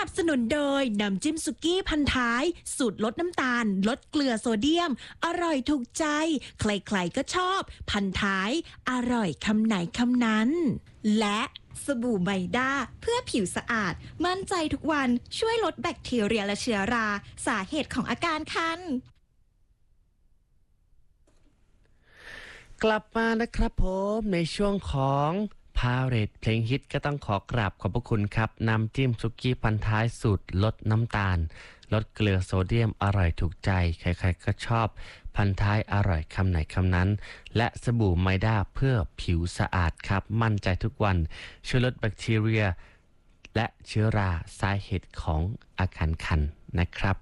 นับสนุนโดยน้ำจิ้มสุกี้พันท้ายสูตรลดน้ำตาลลดเกลือโซเดียมอร่อยถูกใจใครๆก็ชอบพันท้ายอร่อยคำไหนคำนั้นและสบู่ไมด้าเพื่อผิวสะอาดมั่นใจทุกวันช่วยลดแบคทีเรียและเชื้อราสาเหตุของอาการคันกลับมานะครับผมในช่วงของพาเรทเพลงฮิตก็ต้องขอกราบขอบพระคุณครับน้ำจิ้มซุกี้พันท้ายสูตรลดน้ำตาลลดเกลือโซเดียมอร่อยถูกใจใครๆก็ชอบพันท้ายอร่อยคำไหนคำนั้นและสบู่ไมด้าเพื่อผิวสะอาดครับมั่นใจทุกวันช่วยลดแบคทีเรียและเชื้อราสาเหตุของอาการคันนะครับ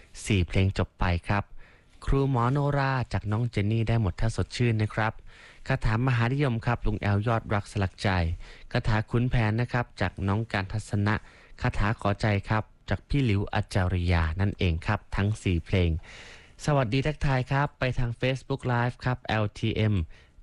4เพลงจบไปครับครูหมอโนราจากน้องเจนนี่ได้หมดถ้าสดชื่นนะครับคาถามหานิยมครับลุงแอลยอดรักสลักใจคาถาขุนแผนนะครับจากน้องการทัศนะคาถาขอใจครับจากพี่หลิวอัจจาริยานั่นเองครับทั้ง4เพลงสวัสดีทักทายครับไปทาง Facebook Live ครับ LTM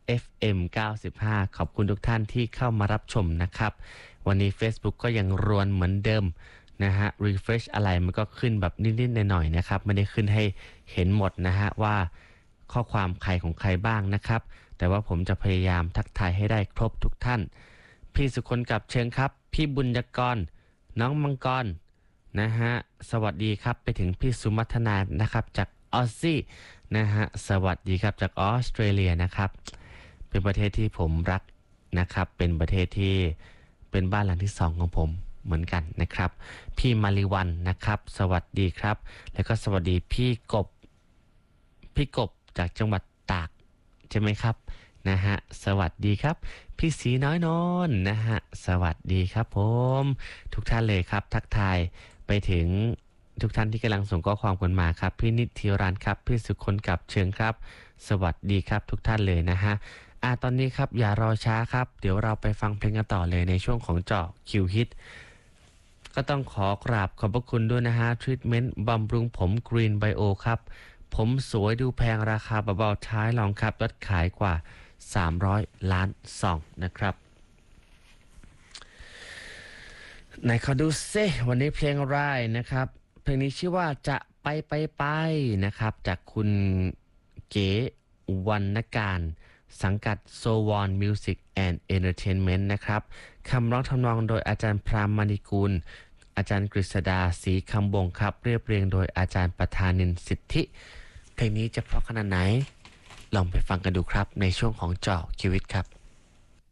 FM 95ขอบคุณทุกท่านที่เข้ามารับชมนะครับวันนี้ Facebook ก็ยังรวนเหมือนเดิมนะฮะ refresh อะไรมันก็ขึ้นแบบนิดๆหน่อยๆนะครับไม่ได้ขึ้นให้เห็นหมดนะฮะว่าข้อความใครของใครบ้างนะครับแต่ว่าผมจะพยายามทักทายให้ได้ครบทุกท่านพี่สุคนกับเชิงครับพี่บุญยกรน้องมังกรนะฮะสวัสดีครับไปถึงพี่สุมัทนานะครับจากออสซี่นะฮะสวัสดีครับจากออสเตรเลียนะครับเป็นประเทศที่ผมรักนะครับเป็นประเทศที่เป็นบ้านหลังที่2ของผมเหมือนกันนะครับพี่มาริวันนะครับสวัสดีครับแล้วก็สวัสดีพี่กบจากจังหวัดตากใช่ไหมครับนะฮะสวัสดีครับพี่สีน้อยนนนะฮะสวัสดีครับผมทุกท่านเลยครับทักทายไปถึงทุกท่านที่กำลังส่งข้อความกันมาครับพี่นิติรันครับพี่สุคนกับเชิงครับสวัสดีครับทุกท่านเลยนะฮะตอนนี้ครับอย่ารอช้าครับเดี๋ยวเราไปฟังเพลงกันต่อเลยในช่วงของเจาะคิวฮิตก็ต้องขอกราบขอบพระคุณด้วยนะฮะทรีทเมนต์บำรุงผมกรีนไบโอครับผมสวยดูแพงราคาเบาๆท้ายลองครับยอดขายกว่า300 ล้านซองนะครับไหนขอดูซิวันนี้เพลงอะไรนะครับเพลงนี้ชื่อว่าจะไปนะครับจากคุณเก๋วรรณการสังกัด So Won Music and Entertainment นะครับคำร้องทำนองโดยอาจารย์พรามมณีกูลอาจารย์กฤษดาศรีคำบงครับเรียบเรียงโดยอาจารย์ประธานินสิทธิเพลงนี้จะเพราะขนาดไหนลองไปฟังกันดูครับในช่วงของเจาะชีวิตครับ